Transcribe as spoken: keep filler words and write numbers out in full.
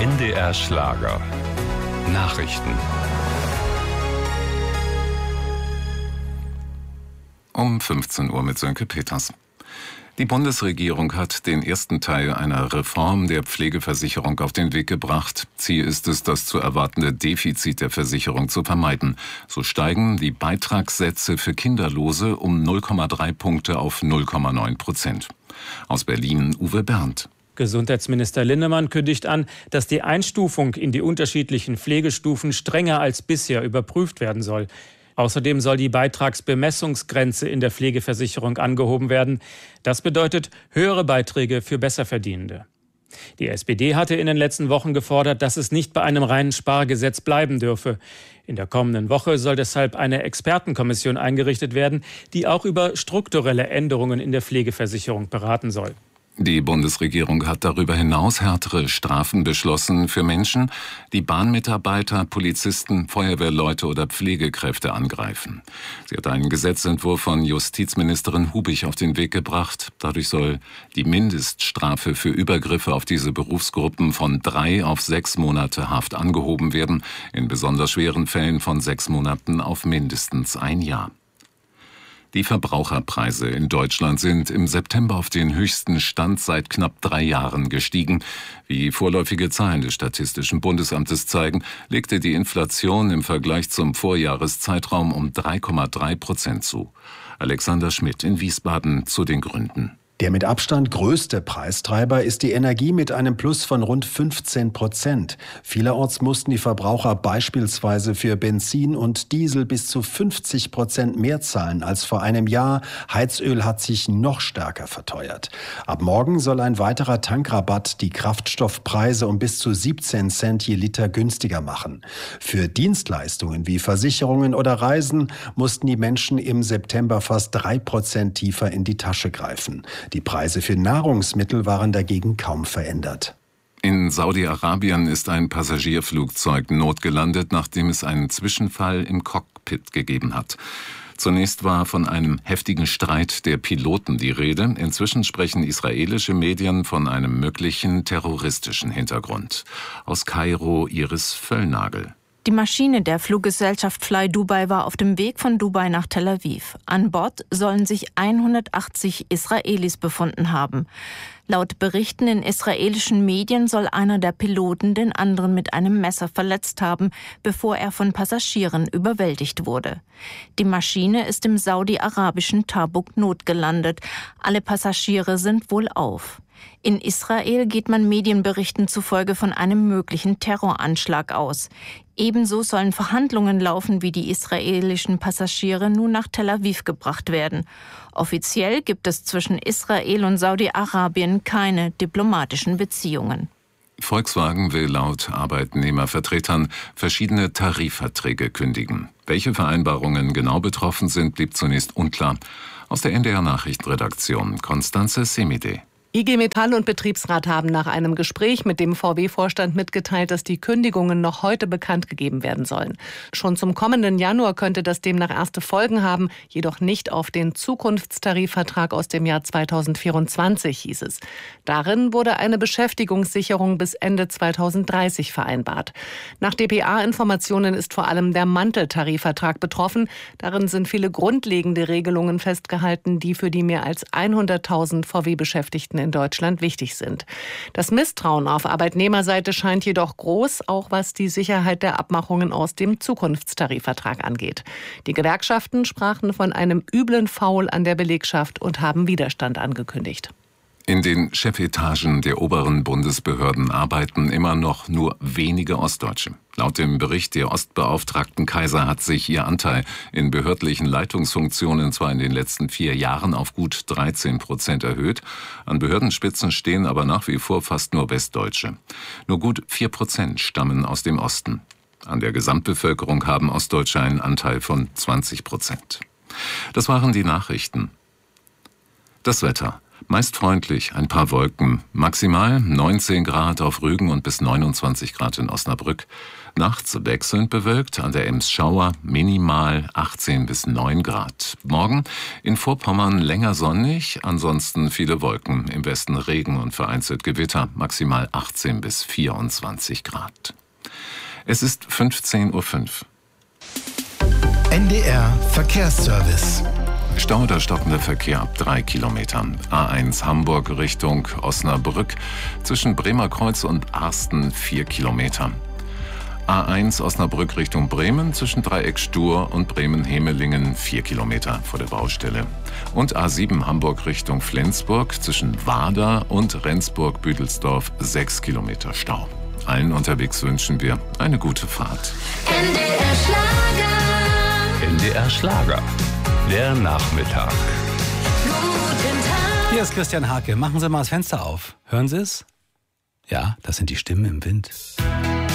N D R Schlager. Nachrichten. Um fünfzehn Uhr mit Sönke Peters. Die Bundesregierung hat den ersten Teil einer Reform der Pflegeversicherung auf den Weg gebracht. Ziel ist es, das zu erwartende Defizit der Versicherung zu vermeiden. So steigen die Beitragssätze für Kinderlose um null Komma drei Punkte auf null Komma neun Prozent. Aus Berlin Uwe Berndt. Gesundheitsminister Linnemann kündigt an, dass die Einstufung in die unterschiedlichen Pflegestufen strenger als bisher überprüft werden soll. Außerdem soll die Beitragsbemessungsgrenze in der Pflegeversicherung angehoben werden. Das bedeutet höhere Beiträge für Besserverdienende. Die S P D hatte in den letzten Wochen gefordert, dass es nicht bei einem reinen Spargesetz bleiben dürfe. In der kommenden Woche soll deshalb eine Expertenkommission eingerichtet werden, die auch über strukturelle Änderungen in der Pflegeversicherung beraten soll. Die Bundesregierung hat darüber hinaus härtere Strafen beschlossen für Menschen, die Bahnmitarbeiter, Polizisten, Feuerwehrleute oder Pflegekräfte angreifen. Sie hat einen Gesetzentwurf von Justizministerin Hubich auf den Weg gebracht. Dadurch soll die Mindeststrafe für Übergriffe auf diese Berufsgruppen von drei auf sechs Monate Haft angehoben werden, in besonders schweren Fällen von sechs Monaten auf mindestens ein Jahr. Die Verbraucherpreise in Deutschland sind im September auf den höchsten Stand seit knapp drei Jahren gestiegen. Wie vorläufige Zahlen des Statistischen Bundesamtes zeigen, legte die Inflation im Vergleich zum Vorjahreszeitraum um drei Komma drei Prozent zu. Alexander Schmidt in Wiesbaden zu den Gründen. Der mit Abstand größte Preistreiber ist die Energie mit einem Plus von rund fünfzehn Prozent. Vielerorts mussten die Verbraucher beispielsweise für Benzin und Diesel bis zu fünfzig Prozent mehr zahlen als vor einem Jahr. Heizöl hat sich noch stärker verteuert. Ab morgen soll ein weiterer Tankrabatt die Kraftstoffpreise um bis zu siebzehn Cent je Liter günstiger machen. Für Dienstleistungen wie Versicherungen oder Reisen mussten die Menschen im September fast drei Prozent tiefer in die Tasche greifen. Die Preise für Nahrungsmittel waren dagegen kaum verändert. In Saudi-Arabien ist ein Passagierflugzeug notgelandet, nachdem es einen Zwischenfall im Cockpit gegeben hat. Zunächst war von einem heftigen Streit der Piloten die Rede. Inzwischen sprechen israelische Medien von einem möglichen terroristischen Hintergrund. Aus Kairo Iris Völlnagel. Die Maschine der Fluggesellschaft Fly Dubai war auf dem Weg von Dubai nach Tel Aviv. An Bord sollen sich hundertachtzig Israelis befunden haben. Laut Berichten in israelischen Medien soll einer der Piloten den anderen mit einem Messer verletzt haben, bevor er von Passagieren überwältigt wurde. Die Maschine ist im saudi-arabischen Tabuk notgelandet. Alle Passagiere sind wohlauf. In Israel geht man Medienberichten zufolge von einem möglichen Terroranschlag aus. Ebenso sollen Verhandlungen laufen, wie die israelischen Passagiere nun nach Tel Aviv gebracht werden. Offiziell gibt es zwischen Israel und Saudi-Arabien keine diplomatischen Beziehungen. Volkswagen will laut Arbeitnehmervertretern verschiedene Tarifverträge kündigen. Welche Vereinbarungen genau betroffen sind, blieb zunächst unklar. Aus der N D R-Nachrichtenredaktion Konstanze Semide. I G Metall und Betriebsrat haben nach einem Gespräch mit dem V W-Vorstand mitgeteilt, dass die Kündigungen noch heute bekannt gegeben werden sollen. Schon zum kommenden Januar könnte das demnach erste Folgen haben, jedoch nicht auf den Zukunftstarifvertrag aus dem Jahr zweitausendvierundzwanzig, hieß es. Darin wurde eine Beschäftigungssicherung bis Ende zweitausenddreißig vereinbart. Nach D P A-Informationen ist vor allem der Manteltarifvertrag betroffen. Darin sind viele grundlegende Regelungen festgehalten, die für die mehr als hunderttausend V W-Beschäftigten in Deutschland wichtig sind. Das Misstrauen auf Arbeitnehmerseite scheint jedoch groß, auch was die Sicherheit der Abmachungen aus dem Zukunftstarifvertrag angeht. Die Gewerkschaften sprachen von einem üblen Foul an der Belegschaft und haben Widerstand angekündigt. In den Chefetagen der oberen Bundesbehörden arbeiten immer noch nur wenige Ostdeutsche. Laut dem Bericht der Ostbeauftragten Kaiser hat sich ihr Anteil in behördlichen Leitungsfunktionen zwar in den letzten vier Jahren auf gut dreizehn Prozent erhöht, an Behördenspitzen stehen aber nach wie vor fast nur Westdeutsche. Nur gut vier Prozent stammen aus dem Osten. An der Gesamtbevölkerung haben Ostdeutsche einen Anteil von zwanzig Prozent. Das waren die Nachrichten. Das Wetter. Meist freundlich, ein paar Wolken. Maximal neunzehn Grad auf Rügen und bis neunundzwanzig Grad in Osnabrück. Nachts wechselnd bewölkt, an der Ems Schauer, minimal achtzehn bis neun Grad. Morgen in Vorpommern länger sonnig, ansonsten viele Wolken. Im Westen Regen und vereinzelt Gewitter, maximal achtzehn bis vierundzwanzig Grad. Es ist fünfzehn Uhr fünf. N D R Verkehrsservice. Stau oder stockender Verkehr ab drei Kilometern. A eins Hamburg Richtung Osnabrück, zwischen Bremer Kreuz und Arsten vier Kilometer. A eins Osnabrück Richtung Bremen, zwischen Dreieck Stur und Bremen-Hemelingen vier Kilometer vor der Baustelle. Und A sieben Hamburg Richtung Flensburg, zwischen Wader und Rendsburg-Büdelsdorf sechs Kilometer Stau. Allen unterwegs wünschen wir eine gute Fahrt. N D R Schlager. N D R Schlager. Der Nachmittag. Guten Tag. Hier ist Christian Hake. Machen Sie mal das Fenster auf. Hören Sie es? Ja, das sind die Stimmen im Wind.